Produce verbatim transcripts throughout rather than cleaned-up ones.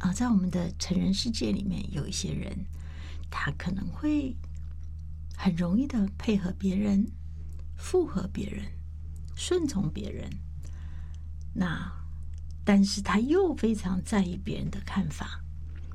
啊，在我们的成人世界里面，有一些人，他可能会很容易的配合别人、附和别人、顺从别人。那但是他又非常在意别人的看法，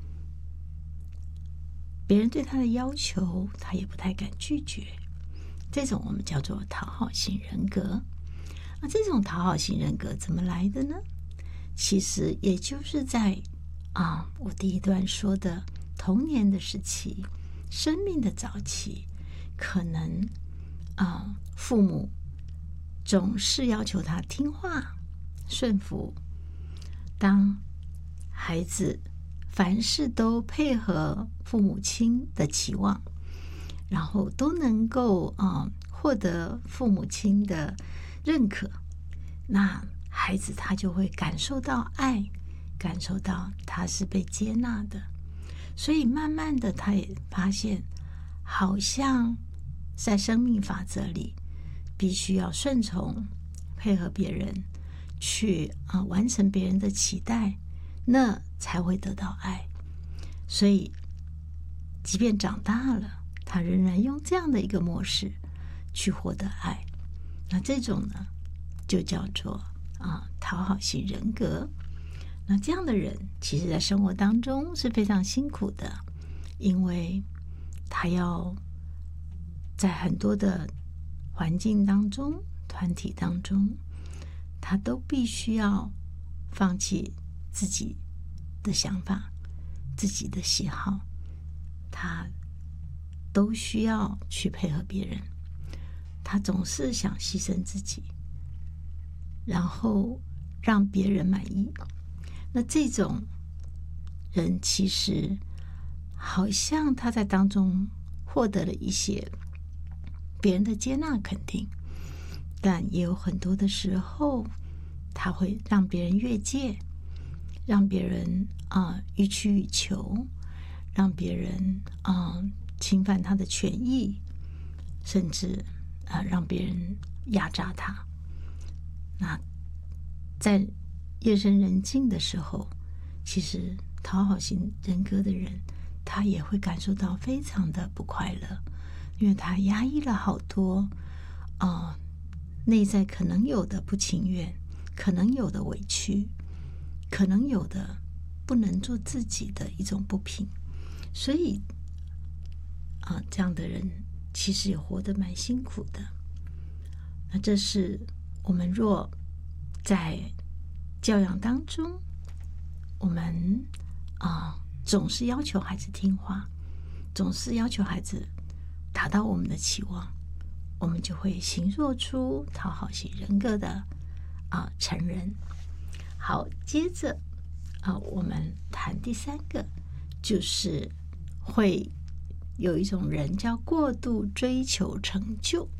别人对他的要求，他也不太敢拒绝。这种我们叫做讨好型人格。那这种讨好型人格怎么来的呢？其实也就是在啊，我第一段说的童年的时期，生命的早期，可能啊，父母总是要求他听话、顺服。当孩子凡事都配合父母亲的期望，然后都能够啊获得父母亲的认可，那孩子他就会感受到爱，感受到他是被接纳的。所以慢慢的他也发现，好像在生命法则里必须要顺从，配合别人，去啊完成别人的期待，那才会得到爱。所以即便长大了，他仍然用这样的一个模式去获得爱。那这种呢，就叫做啊讨好型人格。那这样的人，其实在生活当中是非常辛苦的，因为他要在很多的环境当中、团体当中，他都必须要放弃自己的想法、自己的喜好，他都需要去配合别人。他总是想牺牲自己，然后让别人满意。那这种人其实好像他在当中获得了一些别人的接纳肯定，但也有很多的时候他会让别人越界，让别人啊、呃、予取予求，让别人啊、呃、侵犯他的权益，甚至啊、呃、让别人压榨他。那在夜深人静的时候，其实讨好型人格的人，他也会感受到非常的不快乐，因为他压抑了好多啊、呃、内在可能有的不情愿，可能有的委屈，可能有的不能做自己的一种不平。所以啊、呃，这样的人其实也活得蛮辛苦的。那这是我们若在教养当中，我们啊、呃、总是要求孩子听话，总是要求孩子达到我们的期望，我们就会形塑出讨好型人格的啊、呃、成人。好，接着啊、呃，我们谈第三个，就是会有一种人叫过度追求成就。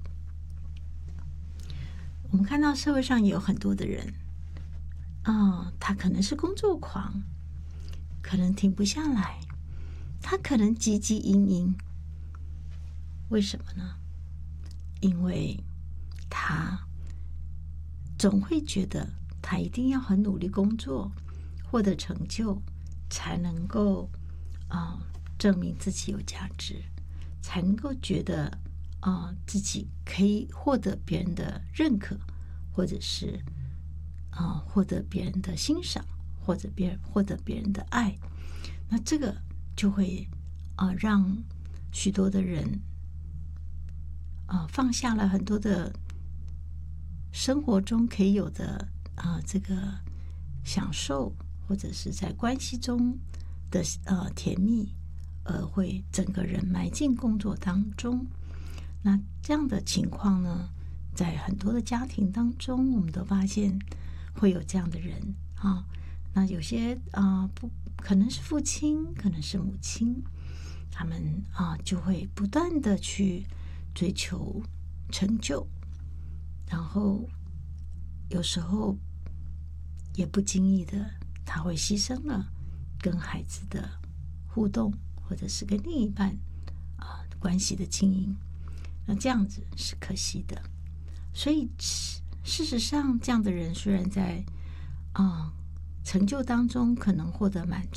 我们看到社会上也有很多的人啊、哦，他可能是工作狂，可能停不下来，他可能汲汲营营。为什么呢？因为他总会觉得他一定要很努力工作，获得成就，才能够啊、呃、证明自己有价值，才能够觉得啊、呃、自己可以获得别人的认可，或者是啊、呃、获得别人的欣赏，或者别人获得别人的爱。那这个就会啊、呃、让许多的人啊、呃、放下了很多的生活中可以有的啊、呃、这个享受，或者是在关系中的呃甜蜜，而会整个人埋进工作当中。那这样的情况呢，在很多的家庭当中，我们都发现会有这样的人啊。那有些啊、呃、不可能是父亲，可能是母亲，他们啊就会不断的去追求成就，然后有时候也不经意的，他会牺牲了跟孩子的互动，或者是跟另一半啊关系的经营。那这样子是可惜的。所以事实上，这样的人虽然在啊、呃、成就当中可能获得满足，